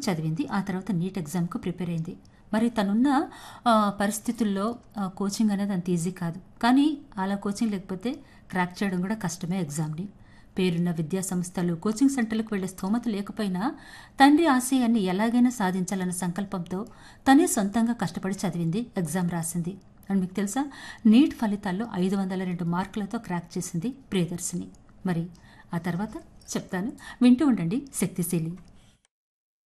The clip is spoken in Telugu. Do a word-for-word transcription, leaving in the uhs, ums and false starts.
చదివింది. ఆ తర్వాత నీట్ ఎగ్జామ్‌కు ప్రిపేర్ అయింది. మరి తనున్న ఆహ్, పరిస్థితుల్లో ఆహ్, కోచింగ్ అనేది అంత ఈజీ కాదు. కానీ అలా కోచింగ్ లేకపోతే క్రాక్ చేయడం కూడా కష్టమే ఎగ్జామ్‌ని. పేరున్న విద్యా సంస్థలు, కోచింగ్ సెంటర్‌లకు వెళ్లే స్తోమత లేకపోయినా తండ్రి ఆశయాన్ని ఎలాగైనా సాధించాలన్న సంకల్పంతో తనే సొంతంగా కష్టపడి చదివింది, ఎగ్జామ్ రాసింది. అండ్ మీకు తెలుసా, నీట్ ఫలితాల్లో ఐదు వందల రెండు మార్కులతో క్రాక్ చేసింది ప్రియదర్శిని. మరి ఆ తర్వాత చెప్తాను, వింటూ ఉండండి శక్తిశీలి.